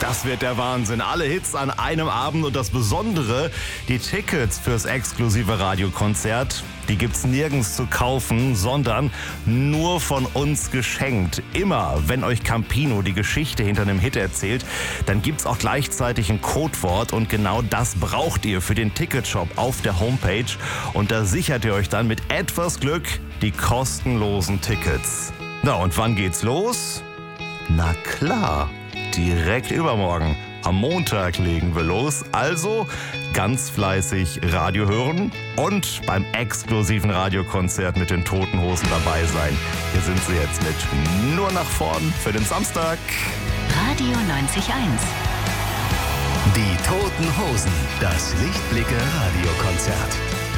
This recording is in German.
Das wird der Wahnsinn. Alle Hits an einem Abend und das Besondere, die Tickets fürs exklusive Radiokonzert, die gibt's nirgends zu kaufen, sondern nur von uns geschenkt. Immer, wenn euch Campino die Geschichte hinter einem Hit erzählt, dann gibt's auch gleichzeitig ein Codewort und genau das braucht ihr für den Ticketshop auf der Homepage und da sichert ihr euch dann mit etwas Glück die kostenlosen Tickets. Na und wann geht's los? Na klar, direkt übermorgen. Am Montag legen wir los, also ganz fleißig Radio hören und beim exklusiven Radiokonzert mit den Toten Hosen dabei sein. Hier sind sie jetzt mit Nur nach vorn für den Samstag. Radio 90.1. Die Toten Hosen, das Lichtblicke Radiokonzert.